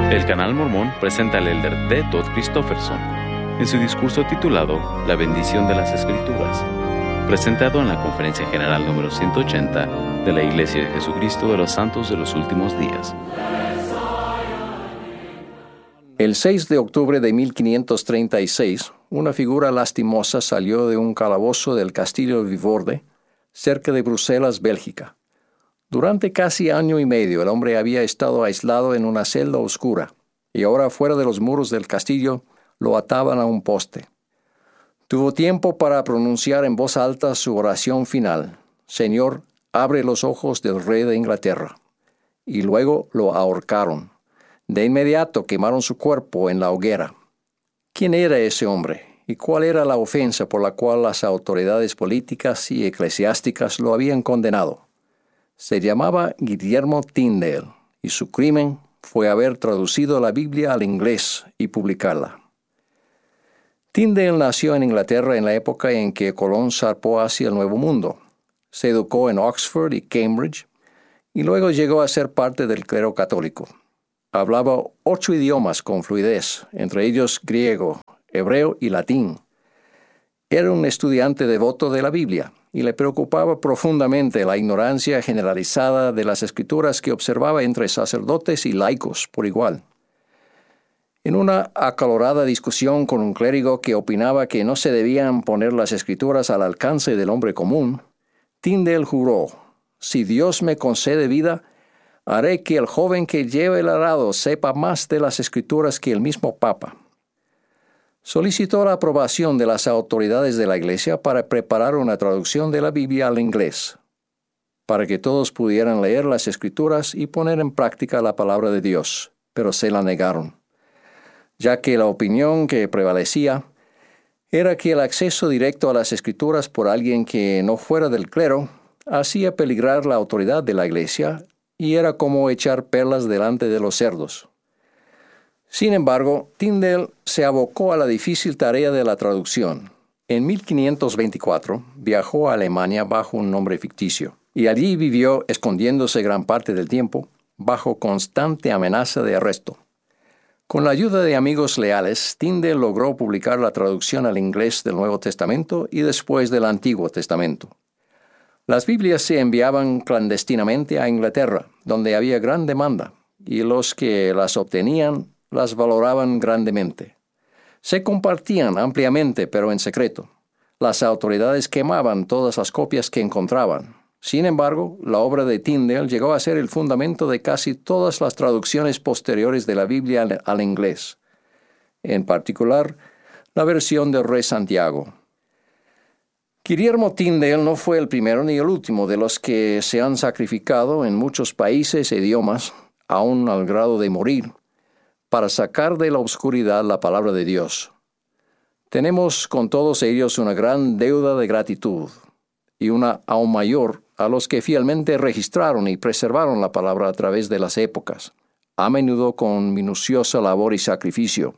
El Canal Mormón presenta al elder D. Todd Christofferson en su discurso titulado La bendición de las Escrituras, presentado en la Conferencia General número 180 de la Iglesia de Jesucristo de los Santos de los Últimos Días. El 6 de octubre de 1536, una figura lastimosa salió de un calabozo del castillo de Vivorde, cerca de Bruselas, Bélgica. Durante casi año y medio el hombre había estado aislado en una celda oscura, y ahora fuera de los muros del castillo lo ataban a un poste. Tuvo tiempo para pronunciar en voz alta su oración final: Señor, abre los ojos del rey de Inglaterra. Y luego lo ahorcaron. De inmediato quemaron su cuerpo en la hoguera. ¿Quién era ese hombre? ¿Y cuál era la ofensa por la cual las autoridades políticas y eclesiásticas lo habían condenado? Se llamaba Guillermo Tyndale, y su crimen fue haber traducido la Biblia al inglés y publicarla. Tyndale nació en Inglaterra en la época en que Colón zarpó hacia el Nuevo Mundo. Se educó en Oxford y Cambridge, y luego llegó a ser parte del clero católico. Hablaba 8 idiomas con fluidez, entre ellos griego, hebreo y latín. Era un estudiante devoto de la Biblia, y le preocupaba profundamente la ignorancia generalizada de las Escrituras que observaba entre sacerdotes y laicos por igual. En una acalorada discusión con un clérigo que opinaba que no se debían poner las Escrituras al alcance del hombre común, Tyndale juró: si Dios me concede vida, haré que el joven que lleve el arado sepa más de las Escrituras que el mismo Papa. Solicitó la aprobación de las autoridades de la Iglesia para preparar una traducción de la Biblia al inglés, para que todos pudieran leer las Escrituras y poner en práctica la palabra de Dios, pero se la negaron, ya que la opinión que prevalecía era que el acceso directo a las Escrituras por alguien que no fuera del clero hacía peligrar la autoridad de la Iglesia y era como echar perlas delante de los cerdos. Sin embargo, Tyndale se abocó a la difícil tarea de la traducción. En 1524 viajó a Alemania bajo un nombre ficticio, y allí vivió escondiéndose gran parte del tiempo, bajo constante amenaza de arresto. Con la ayuda de amigos leales, Tyndale logró publicar la traducción al inglés del Nuevo Testamento y después del Antiguo Testamento. Las Biblias se enviaban clandestinamente a Inglaterra, donde había gran demanda, y los que las obtenían las valoraban grandemente. Se compartían ampliamente, pero en secreto. Las autoridades quemaban todas las copias que encontraban. Sin embargo, la obra de Tyndale llegó a ser el fundamento de casi todas las traducciones posteriores de la Biblia al inglés, en particular la versión del Rey Santiago. Guillermo Tyndale no fue el primero ni el último de los que se han sacrificado en muchos países e idiomas, aún al grado de morir, para sacar de la oscuridad la palabra de Dios. Tenemos con todos ellos una gran deuda de gratitud, y una aún mayor a los que fielmente registraron y preservaron la palabra a través de las épocas, a menudo con minuciosa labor y sacrificio: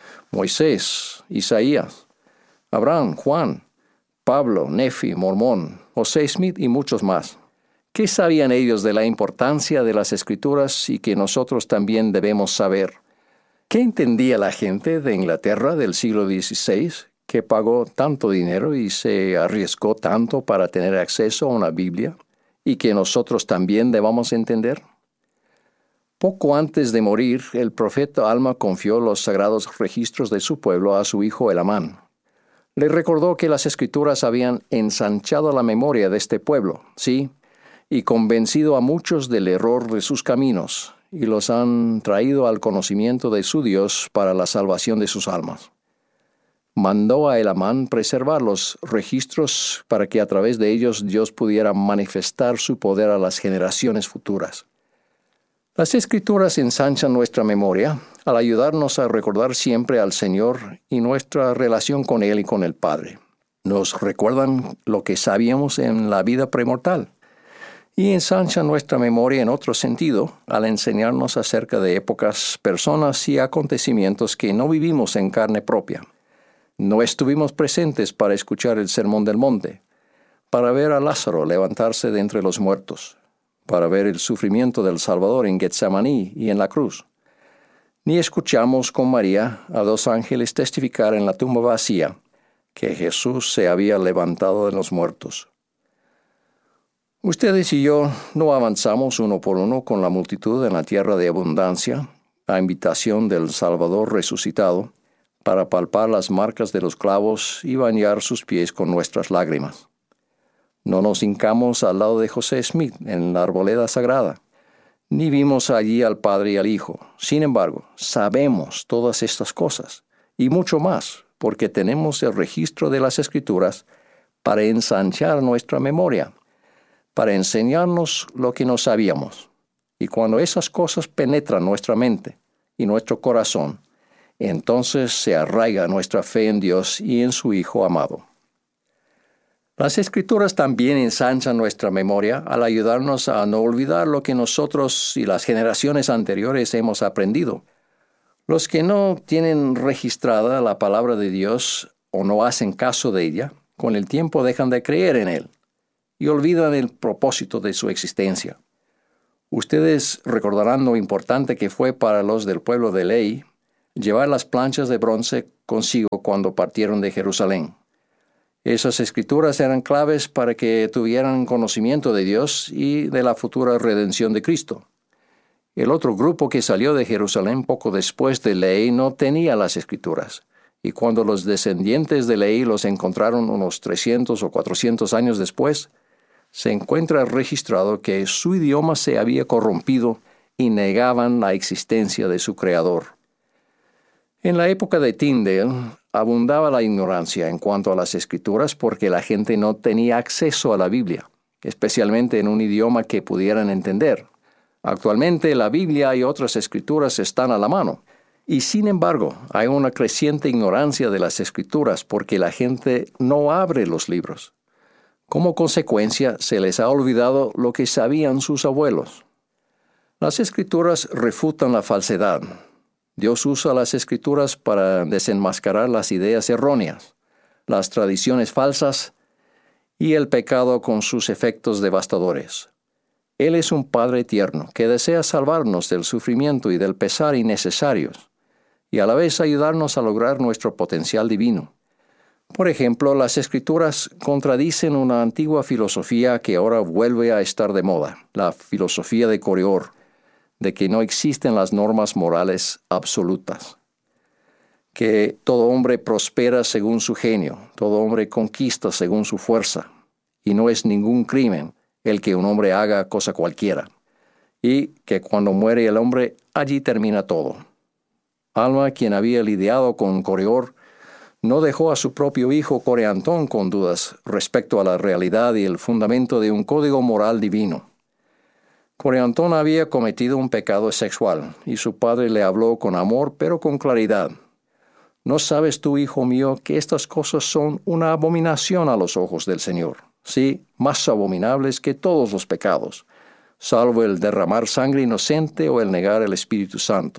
Moisés, Isaías, Abraham, Juan, Pablo, Nefi, Mormón, José Smith y muchos más. ¿Qué sabían ellos de la importancia de las Escrituras y que nosotros también debemos saber? ¿Qué entendía la gente de Inglaterra del siglo XVI, que pagó tanto dinero y se arriesgó tanto para tener acceso a una Biblia, y que nosotros también debamos entender? Poco antes de morir, el profeta Alma confió los sagrados registros de su pueblo a su hijo Elamán. Le recordó que las Escrituras habían ensanchado la memoria de este pueblo, sí, y convencido a muchos del error de sus caminos, y los han traído al conocimiento de su Dios para la salvación de sus almas. Mandó a Elamán preservar los registros para que a través de ellos Dios pudiera manifestar su poder a las generaciones futuras. Las Escrituras ensanchan nuestra memoria al ayudarnos a recordar siempre al Señor y nuestra relación con Él y con el Padre. Nos recuerdan lo que sabíamos en la vida premortal, y ensanchan nuestra memoria en otro sentido al enseñarnos acerca de épocas, personas y acontecimientos que no vivimos en carne propia. No estuvimos presentes para escuchar el Sermón del Monte, para ver a Lázaro levantarse de entre los muertos, para ver el sufrimiento del Salvador en Getsemaní y en la cruz. ni escuchamos con María a dos ángeles testificar en la tumba vacía que Jesús se había levantado de los muertos. Ustedes y yo no avanzamos uno por uno con la multitud en la tierra de abundancia, a invitación del Salvador resucitado, para palpar las marcas de los clavos y bañar sus pies con nuestras lágrimas. No nos hincamos al lado de José Smith en la arboleda sagrada, ni vimos allí al Padre y al Hijo. Sin embargo, sabemos todas estas cosas, y mucho más, porque tenemos el registro de las Escrituras para ensanchar nuestra memoria, para enseñarnos lo que no sabíamos. Y cuando esas cosas penetran nuestra mente y nuestro corazón, entonces se arraiga nuestra fe en Dios y en su Hijo amado. Las Escrituras también ensanchan nuestra memoria al ayudarnos a no olvidar lo que nosotros y las generaciones anteriores hemos aprendido. Los que no tienen registrada la palabra de Dios o no hacen caso de ella, con el tiempo dejan de creer en Él y olvidan el propósito de su existencia. Ustedes recordarán lo importante que fue para los del pueblo de ley llevar las planchas de bronce consigo cuando partieron de Jerusalén. Esas escrituras eran claves para que tuvieran conocimiento de Dios y de la futura redención de Cristo. El otro grupo que salió de Jerusalén poco después de Lehi no tenía las escrituras, y cuando los descendientes de Lehi los encontraron unos 300 o 400 años después, se encuentra registrado que su idioma se había corrompido y negaban la existencia de su Creador. En la época de Tyndale abundaba la ignorancia en cuanto a las Escrituras porque la gente no tenía acceso a la Biblia, especialmente en un idioma que pudieran entender. Actualmente la Biblia y otras Escrituras están a la mano, y sin embargo hay una creciente ignorancia de las Escrituras porque la gente no abre los libros. Como consecuencia, se les ha olvidado lo que sabían sus abuelos. Las Escrituras refutan la falsedad. Dios usa las Escrituras para desenmascarar las ideas erróneas, las tradiciones falsas y el pecado con sus efectos devastadores. Él es un Padre tierno que desea salvarnos del sufrimiento y del pesar innecesarios, y a la vez ayudarnos a lograr nuestro potencial divino. Por ejemplo, las Escrituras contradicen una antigua filosofía que ahora vuelve a estar de moda, la filosofía de Coriol, de que no existen las normas morales absolutas, que todo hombre prospera según su genio, todo hombre conquista según su fuerza, y no es ningún crimen el que un hombre haga cosa cualquiera, y que cuando muere el hombre, allí termina todo. Alma, quien había lidiado con Coriol, no dejó a su propio hijo Coreantón con dudas respecto a la realidad y el fundamento de un código moral divino. Coreantón había cometido un pecado sexual, y su padre le habló con amor, pero con claridad. ¿No sabes tú, hijo mío, que estas cosas son una abominación a los ojos del Señor? Sí, más abominables que todos los pecados, salvo el derramar sangre inocente o el negar el Espíritu Santo.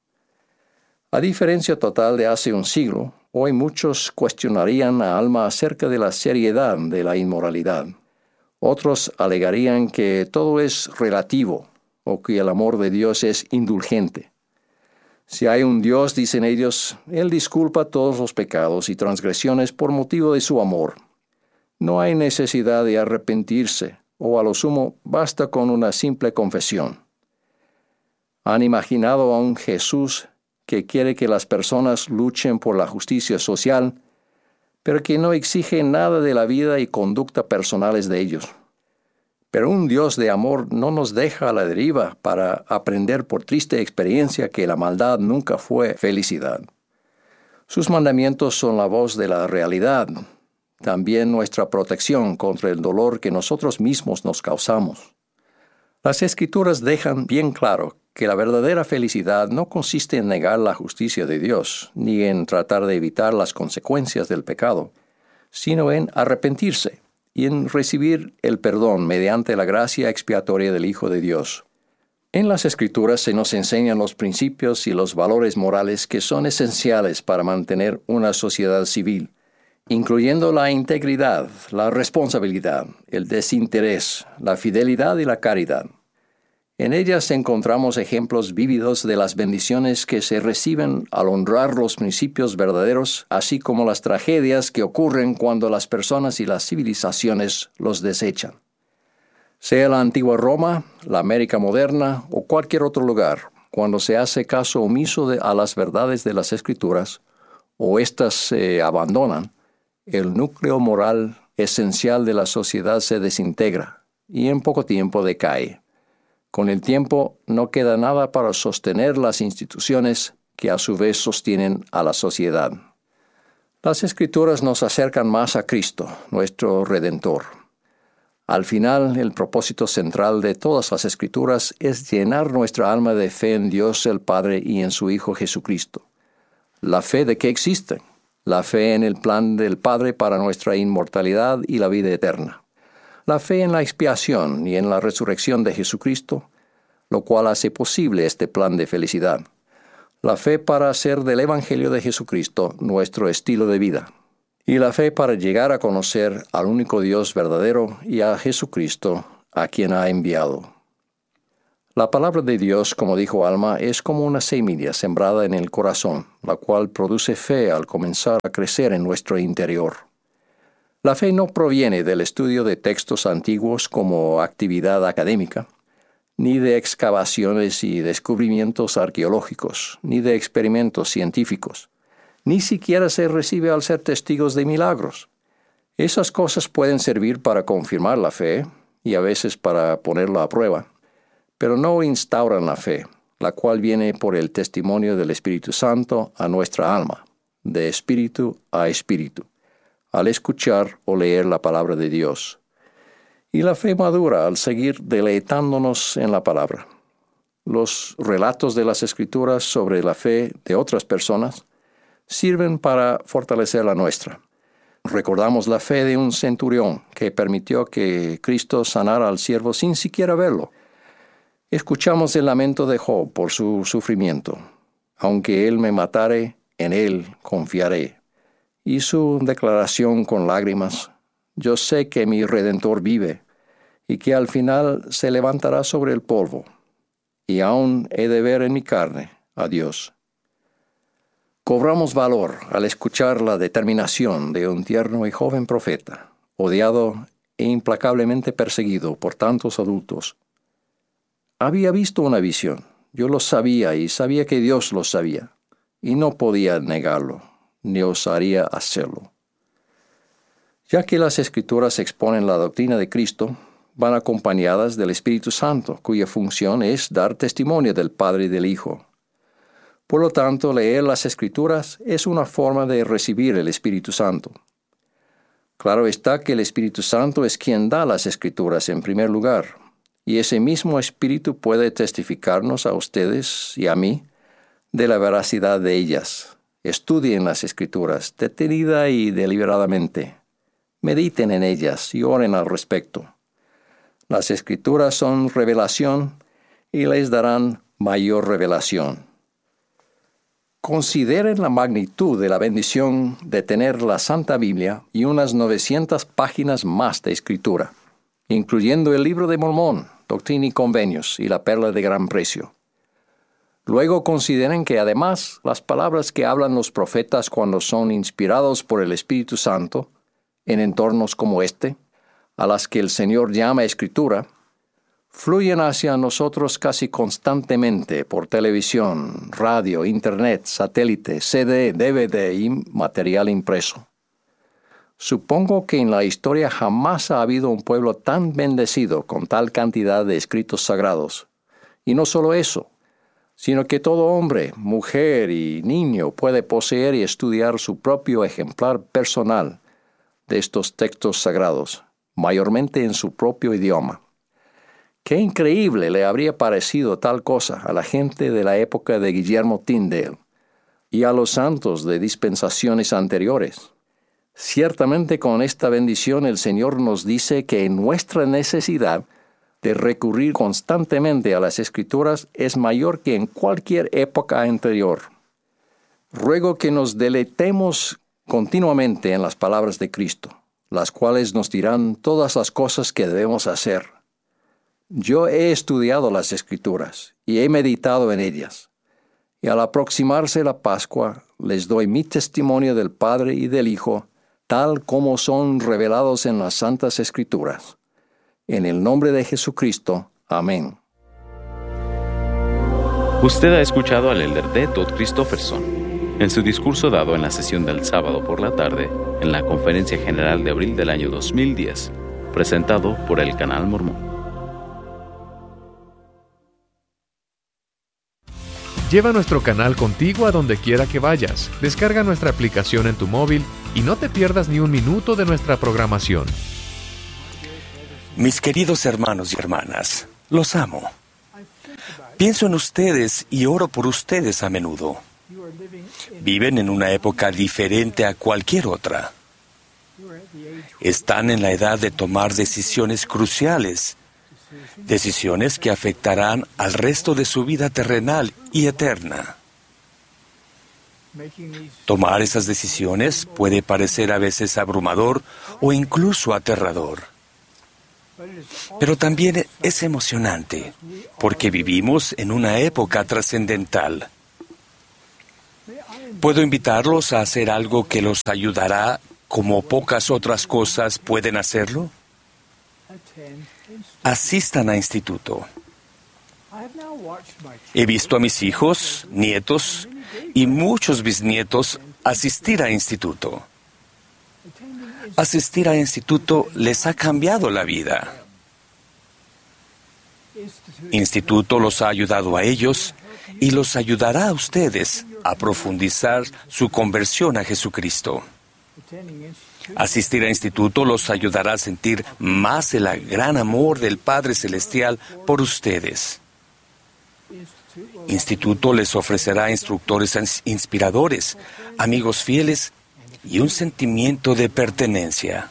A diferencia total de hace un siglo, hoy muchos cuestionarían a Alma acerca de la seriedad de la inmoralidad. Otros alegarían que todo es relativo o que el amor de Dios es indulgente. Si hay un Dios, dicen ellos, Él disculpa todos los pecados y transgresiones por motivo de su amor. No hay necesidad de arrepentirse, o a lo sumo basta con una simple confesión. ¿Han imaginado a un Jesús que quiere que las personas luchen por la justicia social, pero que no exige nada de la vida y conducta personales de ellos? Pero un Dios de amor no nos deja a la deriva para aprender por triste experiencia que la maldad nunca fue felicidad. Sus mandamientos son la voz de la realidad, también nuestra protección contra el dolor que nosotros mismos nos causamos. Las Escrituras dejan bien claro que la verdadera felicidad no consiste en negar la justicia de Dios, ni en tratar de evitar las consecuencias del pecado, sino en arrepentirse y en recibir el perdón mediante la gracia expiatoria del Hijo de Dios. En las Escrituras se nos enseñan los principios y los valores morales que son esenciales para mantener una sociedad civil, incluyendo la integridad, la responsabilidad, el desinterés, la fidelidad y la caridad. En ellas encontramos ejemplos vívidos de las bendiciones que se reciben al honrar los principios verdaderos, así como las tragedias que ocurren cuando las personas y las civilizaciones los desechan. Sea la antigua Roma, la América moderna o cualquier otro lugar, cuando se hace caso omiso a las verdades de las Escrituras, o éstas se abandonan, el núcleo moral esencial de la sociedad se desintegra y en poco tiempo decae. Con el tiempo no queda nada para sostener las instituciones que a su vez sostienen a la sociedad. Las Escrituras nos acercan más a Cristo, nuestro Redentor. Al final, el propósito central de todas las Escrituras es llenar nuestra alma de fe en Dios el Padre y en su Hijo Jesucristo. La fe de que existen, la fe en el plan del Padre para nuestra inmortalidad y la vida eterna. La fe en la expiación y en la resurrección de Jesucristo, lo cual hace posible este plan de felicidad. La fe para hacer del Evangelio de Jesucristo nuestro estilo de vida. Y la fe para llegar a conocer al único Dios verdadero y a Jesucristo, a quien ha enviado. La palabra de Dios, como dijo Alma, es como una semilla sembrada en el corazón, la cual produce fe al comenzar a crecer en nuestro interior. La fe no proviene del estudio de textos antiguos como actividad académica, ni de excavaciones y descubrimientos arqueológicos, ni de experimentos científicos. Ni siquiera se recibe al ser testigos de milagros. Esas cosas pueden servir para confirmar la fe y a veces para ponerla a prueba, pero no instauran la fe, la cual viene por el testimonio del Espíritu Santo a nuestra alma, de espíritu a espíritu, al escuchar o leer la palabra de Dios. Y la fe madura al seguir deleitándonos en la palabra. Los relatos de las Escrituras sobre la fe de otras personas sirven para fortalecer la nuestra. Recordamos la fe de un centurión que permitió que Cristo sanara al siervo sin siquiera verlo. Escuchamos el lamento de Job por su sufrimiento. Aunque él me matare, en él confiaré. Y su declaración con lágrimas: yo sé que mi Redentor vive, y que al final se levantará sobre el polvo, y aún he de ver en mi carne a Dios. Cobramos valor al escuchar la determinación de un tierno y joven profeta, odiado e implacablemente perseguido por tantos adultos. Había visto una visión, yo lo sabía y sabía que Dios lo sabía, y no podía negarlo, ni osaría hacerlo. Ya que las Escrituras exponen la doctrina de Cristo, van acompañadas del Espíritu Santo, cuya función es dar testimonio del Padre y del Hijo. Por lo tanto, leer las Escrituras es una forma de recibir el Espíritu Santo. Claro está que el Espíritu Santo es quien da las Escrituras en primer lugar, y ese mismo Espíritu puede testificarnos a ustedes y a mí de la veracidad de ellas. Estudien las Escrituras detenida y deliberadamente. Mediten en ellas y oren al respecto. Las Escrituras son revelación y les darán mayor revelación. Consideren la magnitud de la bendición de tener la Santa Biblia y unas 900 páginas más de escritura, incluyendo el Libro de Mormón, Doctrina y Convenios y la Perla de Gran Precio. Luego consideren que además las palabras que hablan los profetas cuando son inspirados por el Espíritu Santo, en entornos como este, a las que el Señor llama Escritura, fluyen hacia nosotros casi constantemente por televisión, radio, internet, satélite, CD, DVD y material impreso. Supongo que en la historia jamás ha habido un pueblo tan bendecido con tal cantidad de escritos sagrados. Y no solo eso, sino que todo hombre, mujer y niño puede poseer y estudiar su propio ejemplar personal de estos textos sagrados, mayormente en su propio idioma. Qué increíble le habría parecido tal cosa a la gente de la época de Guillermo Tyndale y a los santos de dispensaciones anteriores. Ciertamente con esta bendición el Señor nos dice que nuestra necesidad de recurrir constantemente a las Escrituras es mayor que en cualquier época anterior. Ruego que nos deleitemos continuamente en las palabras de Cristo, las cuales nos dirán todas las cosas que debemos hacer. Yo he estudiado las Escrituras y he meditado en ellas. Y al aproximarse la Pascua, les doy mi testimonio del Padre y del Hijo, tal como son revelados en las Santas Escrituras. En el nombre de Jesucristo. Amén. Usted ha escuchado al elder D. Todd Christofferson en su discurso dado en la sesión del sábado por la tarde en la Conferencia General de abril del año 2010, presentado por el Canal Mormón. Lleva nuestro canal contigo a donde quiera que vayas. Descarga nuestra aplicación en tu móvil y no te pierdas ni un minuto de nuestra programación. Mis queridos hermanos y hermanas, los amo. Pienso en ustedes y oro por ustedes a menudo. Viven en una época diferente a cualquier otra. Están en la edad de tomar decisiones cruciales, decisiones que afectarán al resto de su vida terrenal y eterna. Tomar esas decisiones puede parecer a veces abrumador o incluso aterrador. Pero también es emocionante, porque vivimos en una época trascendental. ¿Puedo invitarlos a hacer algo que los ayudará como pocas otras cosas pueden hacerlo? Asistan a instituto. He visto a mis hijos, nietos y muchos bisnietos asistir a instituto. Asistir a instituto les ha cambiado la vida. Instituto los ha ayudado a ellos y los ayudará a ustedes a profundizar su conversión a Jesucristo. Asistir a instituto los ayudará a sentir más el gran amor del Padre Celestial por ustedes. Instituto les ofrecerá instructores inspiradores, amigos fieles y un sentimiento de pertenencia.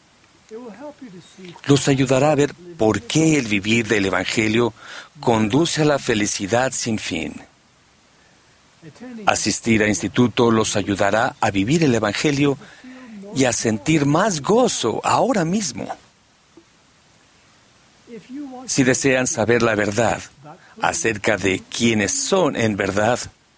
Los ayudará a ver por qué el vivir del Evangelio conduce a la felicidad sin fin. Asistir a instituto los ayudará a vivir el Evangelio y a sentir más gozo ahora mismo. Si desean saber la verdad acerca de quiénes son en verdad,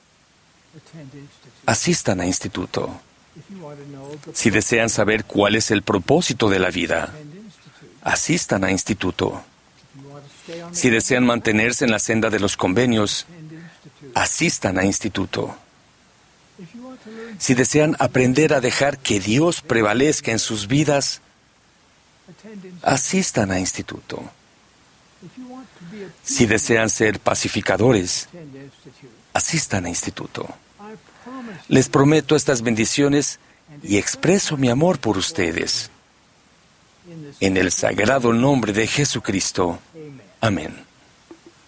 asistan a instituto. Si desean saber cuál es el propósito de la vida, asistan a instituto. Si desean mantenerse en la senda de los convenios, asistan a instituto. Si desean aprender a dejar que Dios prevalezca en sus vidas, asistan a instituto. Si desean ser pacificadores, asistan a instituto. Les prometo estas bendiciones y expreso mi amor por ustedes. En el sagrado nombre de Jesucristo. Amén.